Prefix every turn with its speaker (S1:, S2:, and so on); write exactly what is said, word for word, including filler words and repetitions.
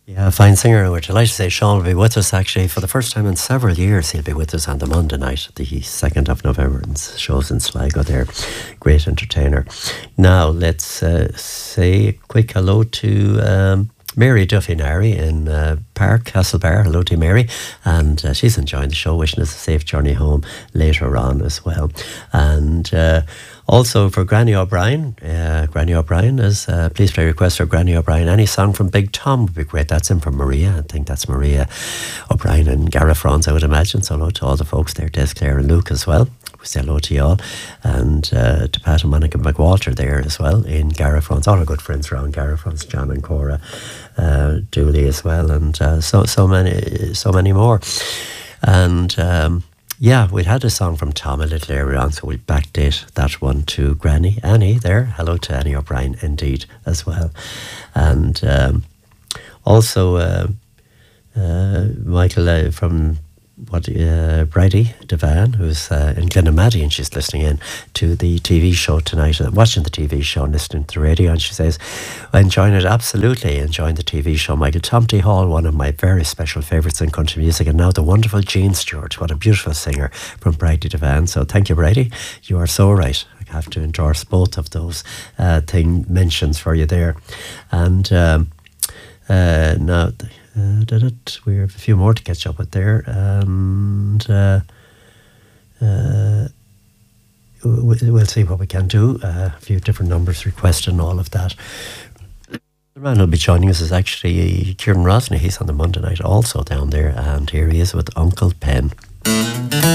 S1: Yeah, a fine singer. We're delighted to say Sean will be with us actually for the first time in several years. He'll be with us on the Monday night, the second of November, and shows in Sligo there. Great entertainer. Now, let's uh, say a quick hello to um, Mary Duffy-Nary in uh, Park, Castlebar. Hello to Mary. And uh, she's enjoying the show, wishing us a safe journey home later on as well. And uh, also for Granny O'Brien, uh, Granny O'Brien is uh, please play request for Granny O'Brien. Any song from Big Tom would be great. That's in from Maria. I think that's Maria O'Brien and Gareth France, I would imagine. So hello to all the folks there, Des, Claire and Luke as well. We say hello to you all. And uh, to Pat and Monica McWalter there as well in Gareth France. All our good friends around Gareth France, John and Cora uh, Dooley as well. And uh, so so many so many more. And um, yeah, we'd had a song from Tom a little earlier on, so we'll backdate that one to Granny. Annie there. Hello to Annie O'Brien indeed as well. And um, also uh, uh, Michael uh, from what uh, Bridie Devan, who's uh, in Glenamaddy, and she's listening in to the T V show tonight, uh, watching the T V show and listening to the radio, and she says, enjoying it, absolutely enjoying the T V show. Michael Tomty Hall, one of my very special favourites in country music, and now the wonderful Jean Stewart, what a beautiful singer from Bridie Devan. So thank you, Bridie, you are so right. I have to endorse both of those uh, thing mentions for you there. And um, uh, now Uh, did it? We have a few more to catch up with there, and uh, uh, we'll see what we can do. Uh, a few different numbers requested and all of that. The man who'll be joining us is actually Kieran Rosny. He's on the Monday night also down there, and here he is with Uncle Pen.